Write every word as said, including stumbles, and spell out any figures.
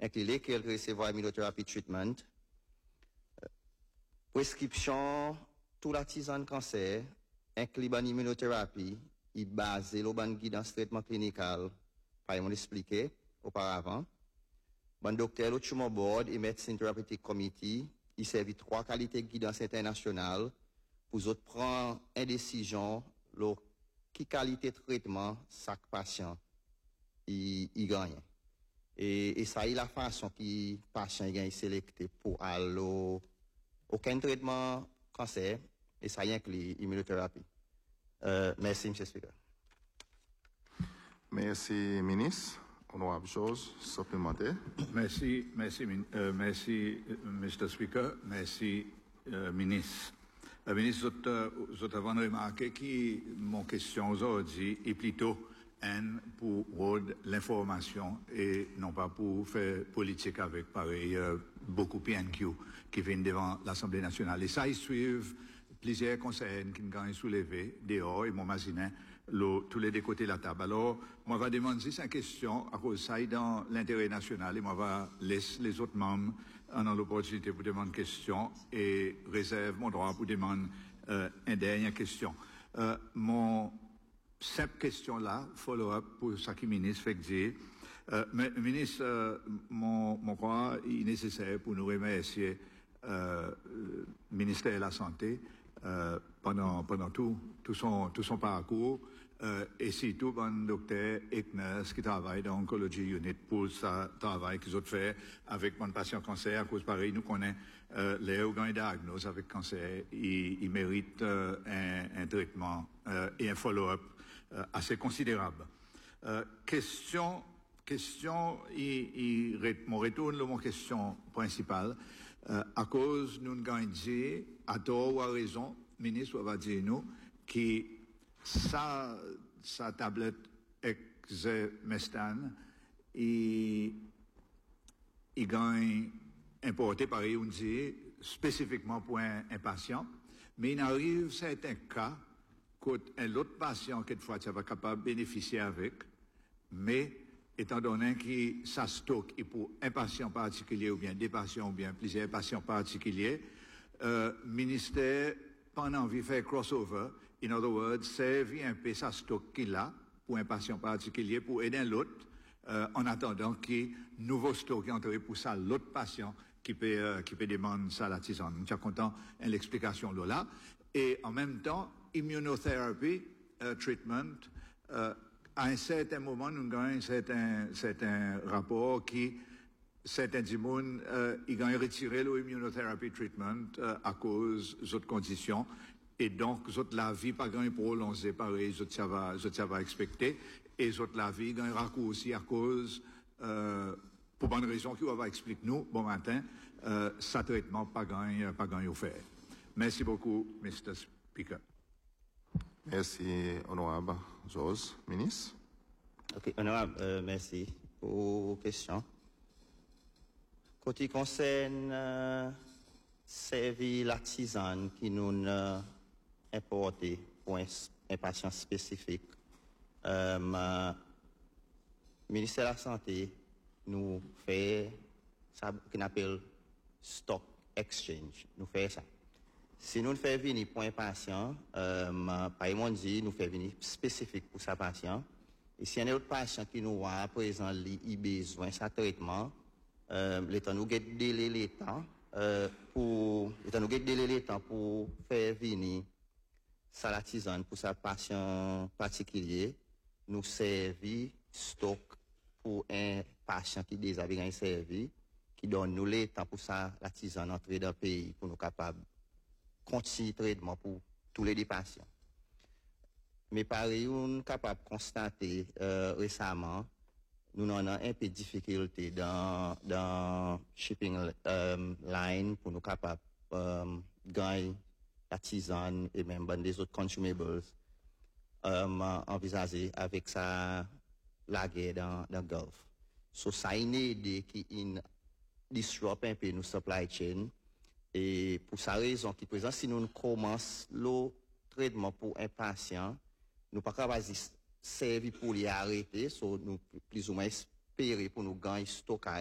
inclut lesquels recevoir immunotherapy treatment, prescription, tout la tisane cancer, inclut ban immunothérapie, il base le ban guidance traitement clinical, par exemple expliqué auparavant. Ban docteur le tumor board et medicine therapeutic committee, il servit trois qualités de guidance internationale pour autres prendre une décision, le qui qualité de traitement chaque patient il, il gagne. Et, et ça est la façon que patient gagne sélecté pour aller aucun traitement cancer et ça inclut l'immunothérapie. Euh, merci, M. Speaker. Merci, ministre. Honorable chose supplémentaire. Merci, merci, euh, merci, Mister Speaker. Merci, euh, ministre. Euh, ministre, vous avez remarqué que mon question aujourd'hui est plutôt un pour rendre l'information et non pas pour faire politique avec pareil euh, beaucoup P N Q qui viennent devant l'Assemblée nationale. Et ça, ils suivent plusieurs conseils qui ont soulevé dehors et mon masinet tous les deux côtés de la table. Alors, moi, je vais demander cette question à cause ça est dans l'intérêt national et moi, je vais laisser les autres membres en l'opportunité pour demander une question et réserve mon droit pour demander euh, une dernière question. Euh, mon simple question là, follow-up pour ce que le ministre fait dire. Euh, mais, ministre, euh, mon, mon croix est nécessaire pour nous remercier euh, le ministère de la Santé euh, pendant, pendant tout, tout, son, tout son parcours euh, et surtout bon docteur Ekner qui travaille dans l'Oncology Unit pour ce travail qu'ils ont fait avec mon patient cancer. À cause pareil, nous connaissons euh, les organes diagnostiques avec cancer. Ils, ils méritent euh, un, un traitement euh, et un follow-up euh, assez considérable. Euh, question, question, il, il, mon retourne à mon question principale. Euh, à cause nous gagnons dit, à tort ou à raison, le ministre va dire nous que sa, sa tablette Exemestan, il, il gagne importé par on dit spécifiquement pour un, un patient, mais il arrive certains cas qu'un autre patient quelquefois tu vas capable de bénéficier avec, mais étant donné que ça stocke et pour un patient particulier ou bien des patients ou bien plusieurs patients particuliers, euh, ministère pendant envie de faire crossover, in other words, servir un peu ça stock qu'il a pour un patient particulier pour aider l'autre euh, en attendant que nouveau stock entre pour ça l'autre patient qui peut euh, qui peut demander ça la tisane. Je suis content de l'explication là et en même temps immunotherapy uh, treatment uh, à un certain moment, nous avons un certain, certain rapport qui, certains gens, euh, ils ont retiré l'immunotherapy treatment euh, à cause d'autres conditions. Et donc, autres la vie, pas grand prolongé, pareil, autres ça va, autres ça va expecter. Et autres la vie, ont un raccourci à cause, euh, pour bonne raison qu'on va expliquer nous, bon matin, euh, ça traitement pas grand, pas grand au faire. Merci beaucoup, Mister Speaker. Merci, honorable Jose, ministre. Ok, honorable, euh, merci pour vos questions. Quand il concerne euh, servir la tisane qui nous euh, importé pour un, un patient spécifique, euh, le ministère de la Santé nous fait ça qu'on appelle stock exchange. Nous fait ça. Si nous faisons venir pour un patient, euh, par exemple, nous faisons venir spécifique pour ce patient. Et si y a un autre patient qui nous a à présent il besoin de ce traitement, euh, l'état nous guette délai les temps euh, pour l'état nous guette délai les temps pour faire venir ça la tisane pour ce patient particulier, nous servir stock pour un patient qui déjà bien servi, qui donne nous les temps pour ça la tisane entrer dans le pays pour nous capables continuer le traitement pour tous les patients. Mais pareil, on est capable de constater euh, récemment, nous avons un peu de difficulté dans dans shipping euh, line pour nous capables de euh, gagner la tisane et même des autres consumables euh, envisagés avec ça la guerre dans, dans le Golfe. So, ça a une idée qui disrupte un peu nos supply chain. Et pour sa raison qui présente, si nous commençons le traitement pour un patient, nous ne pouvons pas servir pour les arrêter, so nous plus ou moins espérer pour nous gagner stockage